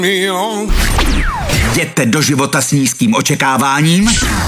Jděte do života s nízkým očekáváním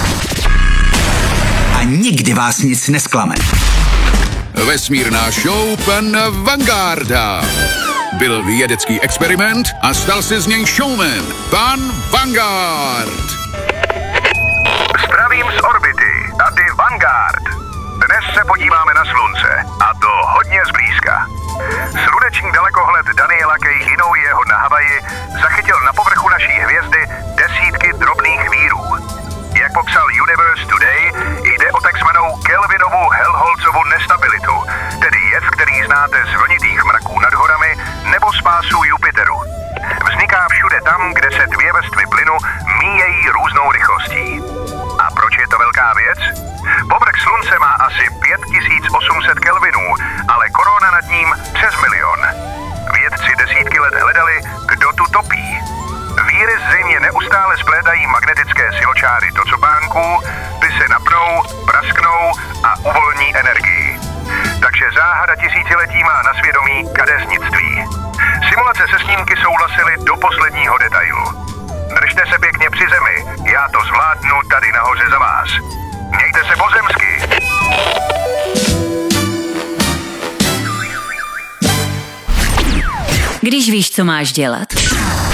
a nikdy vás nic nesklame. Vesmírná show pana Vanguarda. Byl vědecký experiment a stal se z něj showman, pan Vanguard. Zdravím z orbity, tady Vanguard. Dnes se podíváme na slunce, a to hodně zblízka. Sluneční dalekohled Daniela K. Inouyeho na Havaji zachytil na povrchu naší hvězdy desítky drobných vírů. Jak popsal Universe Today, jde o takzvanou Kelvinovu Helmholtzovu nestabilitu, tedy jev, který znáte z vlnitých mraků nad horami nebo z pásu Jupiteru. Vzniká všude tam, kde se dvě vrstvy plynu míjejí různou rychlostí. A proč je to velká věc? Povrch slunce má asi 5800 kelvinů, ale korona nad ním přes 1 000 000. Vědci desítky let hledali, kdo tu topí. Víry zřejmě neustále splétají magnetické siločáry tocopánků, ty se napnou, prasknou a uvolní energii. Takže záhada tisíciletí má na svědomí kadesnictví. Simulace se snímky souhlasily do posledního detailu. Držte se pěkně při zemi, já to zvládnu tady nahoře za vás. Mějte se pozemsky. Když víš, co máš dělat.